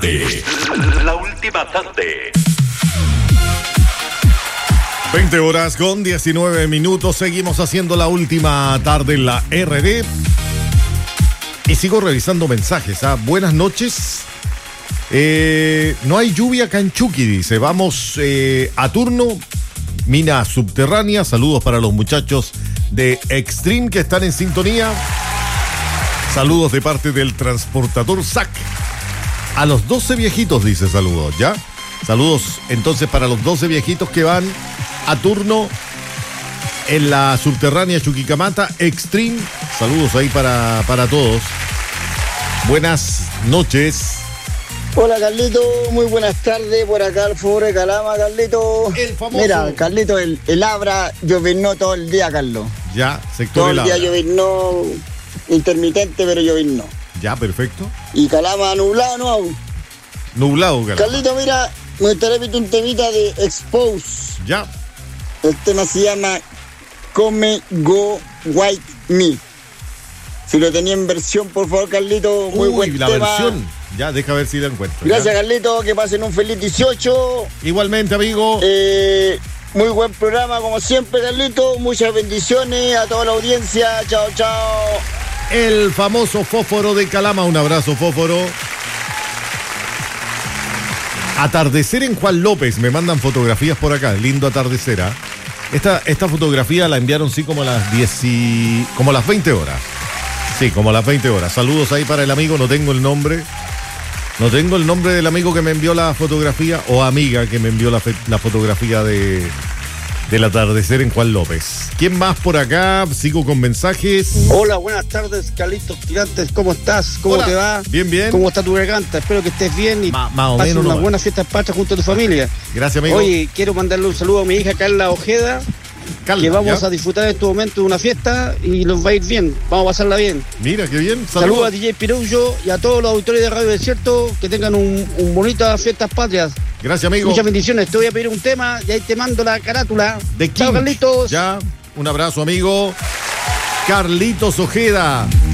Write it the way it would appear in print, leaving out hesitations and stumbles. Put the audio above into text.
La última tarde. 20 horas con 19 minutos. Seguimos haciendo la última tarde en la RD. Y sigo revisando mensajes. Buenas noches. No hay lluvia acá en Chuqui, dice. Vamos a turno. Mina subterránea. Saludos para los muchachos de Extreme que están en sintonía. Saludos de parte del transportador SAC. A los 12 viejitos, dice saludos, ¿ya? Saludos entonces para los 12 viejitos que van a turno en la subterránea Chuquicamata Extreme. Saludos ahí para todos. Buenas noches. Hola Carlito, muy buenas tardes. Por acá al foro de Calama, Carlito. El famoso. Mira, Carlito, el Abra llovinó todo el día, Carlos. Ya, sector todo del el día Abra. llovinó, intermitente, pero llovinó. Ya, perfecto. Y Calama nublado, ¿no? Aún. Nublado, Calama. Carlito, mira, me gustaría pedir un temita de Expose. Ya. El tema se llama Come Go White Me. Si lo tenía en versión, por favor, Carlito, muy buen la tema. versión. Ya, deja ver si la encuentro. Gracias, ¿ya? Carlito, que pasen un feliz 18. Igualmente, amigo. Muy buen programa, como siempre, Carlito. Muchas bendiciones a toda la audiencia. Chao, chao. El famoso Fósforo de Calama. Un abrazo, Fósforo. Atardecer en Juan López. Me mandan fotografías por acá. Lindo atardecer. Esta fotografía la enviaron sí como a las 10 como a las 20 horas. Sí, como a las 20 horas. Saludos ahí para el amigo. No tengo el nombre. No tengo el nombre del amigo que me envió la fotografía o amiga que me envió la fotografía del atardecer en Juan López. ¿Quién más por acá? Sigo con mensajes. Hola, buenas tardes, Carlitos Gigantes. ¿Cómo estás? ¿Cómo Hola. te va? Bien, bien. ¿Cómo está tu garganta? Espero que estés bien y Más o pases menos unas no. buenas fiestas patrias junto a tu familia. Gracias, amigo. Oye, quiero mandarle un saludo a mi hija Carla Ojeda, Calma, que vamos ¿ya? a disfrutar en este momento de una fiesta y nos va a ir bien. Vamos a pasarla bien. Mira, qué bien. Saludos a DJ Pirullo y a todos los auditores de Radio Desierto, que tengan un bonitas fiestas patrias. Gracias, amigo. Muchas bendiciones. Te voy a pedir un tema y ahí te mando la carátula. De Chao, King. Carlitos. Ya, un abrazo, amigo. Carlitos Ojeda.